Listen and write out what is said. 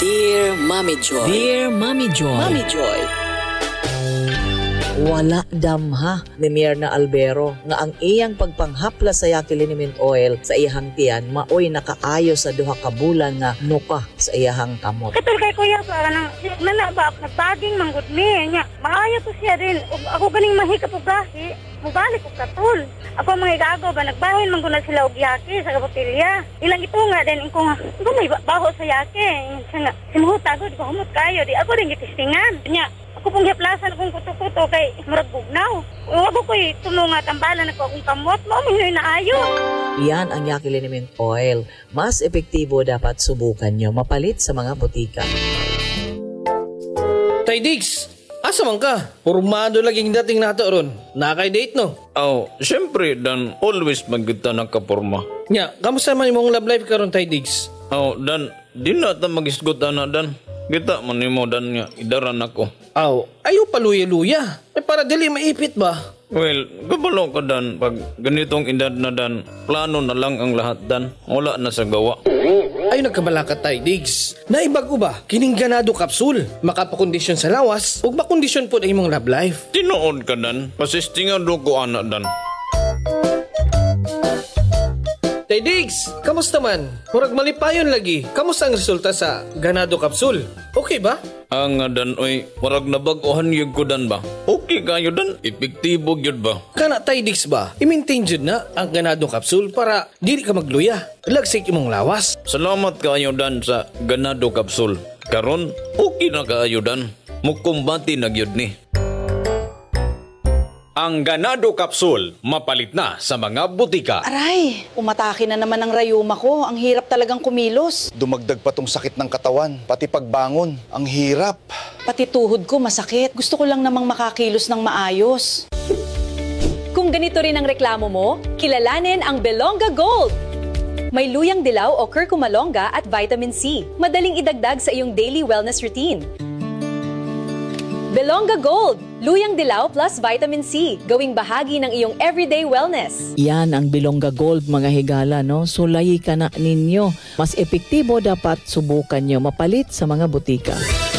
Dear Mommy Joy. Dear Mommy Joy. Mommy Joy. Wala damha ni Myrna Albero nga ang iyang pagpanghapla sa Yaquilin Mint Oil sa iyang tiyan maoy nakaayo sa duha ka bulan nga nuka sa iyang kamot. Katul kay kuya para nang nalaba nagtaging manggod mi nya. Maayo to siya din. Ug ako ganing mahikap og gahi. Mubalik og katul. Ako mga igago ba nagbahin man guna sila og yaki sa kabotilya. Ilang ito nga din ko nga may baho sa yaki. Nga simuhuta gud ko humot kayo di ako rin gitistingan. Nya ako pong giplasan akong kuto-kuto kay murag bugnaw. Huwag ko tumunga tambalan ako akong kamot mo minyoy na ayo. Yan ang Yaquilin Mint Oil. Mas epektibo dapat subukan nyo mapalit sa mga butika. Tay Diggs, asa man ka? Pormado laging dating nato ron. Nakay-date no? Syempre, Dan, always magkita nakaporma. Nya, kamusta man imong love life karon Tay Diggs? Dan, di na ta mag-isgot na, Dan. Kita man mo, Dan, nga, idaran ako. Ayaw paluya-luya. Para dili maipit ba? Well, gabalo ka, Dan. Pag ganitong edad na, Dan, plano na lang ang lahat, Dan. Wala na sa gawa. Ay nagkabala ka Tay Diggs. Naibago ba? Kining ganado kapsul. Makapakondisyon sa lawas ug makondisyon po ang imong love life. Tinuod ka, Dan. Pasistingan do ko, anak, Dan. Tay Diggs, kamusta man? Murag malipayon lagi. Kamusta ang resulta sa ganado kapsul? Okay ba? Dan, oy, marag nabaguhan yun ko, Dan, ba? Okay kayo, Dan. Epektibo yun ba? Kana Tay Diggs ba? I-maintain jud na ang ganado kapsul para dili ka magluya. Lagsik imong lawas. Salamat kayo, Dan, sa ganado kapsul. Karon, okay na kayo, Dan. Mukumbati na gyud ni. Ang ganado kapsul, mapalit na sa mga butika. Aray, umatake na naman ang rayuma ko. Ang hirap talagang kumilos. Dumagdag pa tong sakit ng katawan, pati pagbangon. Ang hirap. Pati tuhod ko masakit. Gusto ko lang namang makakilos ng maayos. Kung ganito rin ang reklamo mo, kilalanin ang Belonga Gold. May luyang dilaw o curcuma longa at vitamin C. Madaling idagdag sa iyong daily wellness routine. Belonga Gold, luyang dilaw plus vitamin C, gawing bahagi ng iyong everyday wellness. Yan ang Belonga Gold mga higala, no? Sulayi ka na ninyo. Mas epektibo dapat subukan nyo mapalit sa mga butika.